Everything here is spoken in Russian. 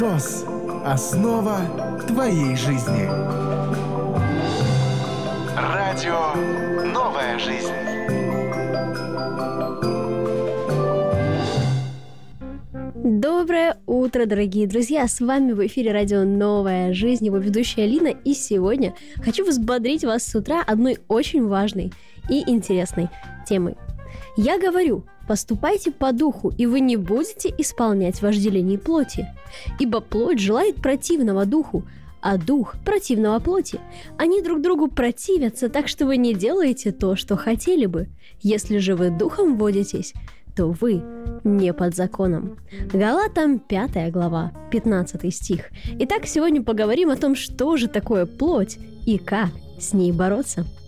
ТОС. Основа твоей жизни. Радио «Новая жизнь». Доброе утро, дорогие друзья! С вами в эфире радио «Новая жизнь», его ведущая Алина. И сегодня хочу взбодрить вас с утра одной очень важной и интересной темой. Я говорю, поступайте по духу, и вы не будете исполнять вожделение плоти. Ибо плоть желает противного духу, а дух противного плоти. Они друг другу противятся, так что вы не делаете то, что хотели бы. Если же вы духом водитесь, то вы не под законом. Галатам 5 глава, 15 стих. Итак, сегодня поговорим о том, что же такое плоть и как с ней бороться.